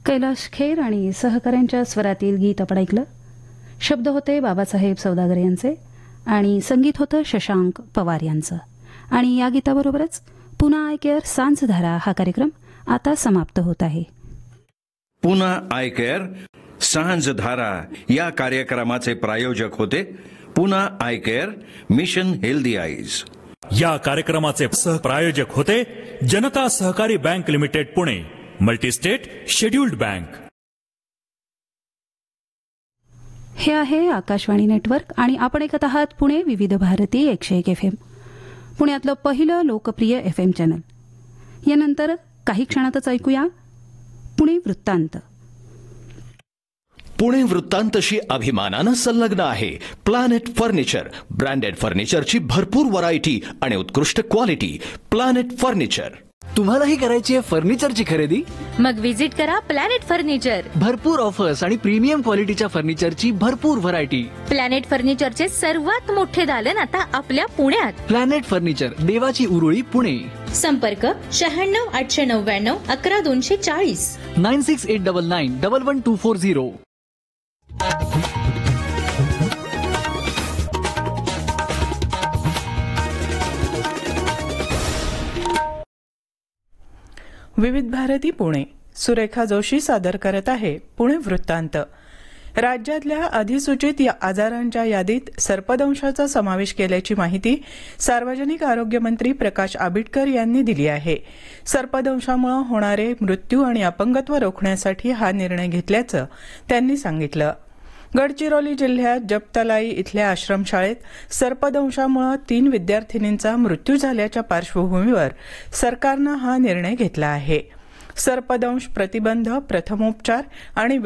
कैलाश खेर आणि सहकाऱ्यांच्या स्वरातील गीत आपण ऐकलं. शब्द होते बाबासाहेब सौदागर यांचे आणि संगीत होतं शशांक पवार यांचं. आणि या गीताबरोबरच पुन्हा आय केअर सांझधारा हा कार्यक्रम आता समाप्त होत आहे. पुन्हा आय केअर सांझधारा या कार्यक्रमाचे प्रायोजक होते पुन्हा I care mission healthy eyes. या कार्यक्रमाचे सहप्रायोजक होते जनता सहकारी bank limited Pune, multi-state scheduled bank. हे आहे आकाशवाणी नेटवर्क आणि आपण ऐकत आहात पुणे विविध भारती 101 FM, पुण्यातलं पहिलं लोकप्रिय FM चॅनल. यानंतर काही क्षणातच ऐकूया पुणे वृत्तांत. पुणे वृत्तांतशी अभिमानानं संलग्न आहे प्लॅनेट फर्निचर. ब्रँडेड फर्निचरची भरपूर व्हरायटी आणि उत्कृष्ट क्वालिटी. Planet furniture. तुम्हालाही करायची आहे फर्निचरची खरेदी? मग विजिट करा प्लॅनेट फर्निचर. भरपूर ऑफर्स आणि प्रीमियम क्वालिटीच्या फर्निचरची भरपूर व्हरायटी. प्लॅनेट फर्निचरचे सर्वात मोठे दालन आता आपल्या पुण्यात. प्लॅनेट फर्निचर, देवाची उरुळी, पुणे. संपर्क 96 899 11 240 96 899 11240. विविध भारती पुणे. सुरेखा जोशी सादर करत आहे पुणे वृत्तांत. राज्यातल्या अधिसूचित आजारांच्या यादीत सर्पदंशाचा समावेश केल्याची माहिती सार्वजनिक आरोग्य मंत्री प्रकाश आंबेडकर यांनी दिली आहे. सर्पदंशामुळे होणारे मृत्यू आणि अपंगत्व रोखण्यासाठी हा निर्णय घेतल्याचं त्यांनी सांगितलं. गडचिरोली जिल्ह्यात जपतलाई इथल्या आश्रमशाळेत सर्पदंशामुळे 3 विद्यार्थिनींचा मृत्यू झाल्याच्या पार्श्वभूमीवर सरकारनं हा निर्णय घेतला आहे. सर्पदंश प्रतिबंध, प्रथमोपचार आणि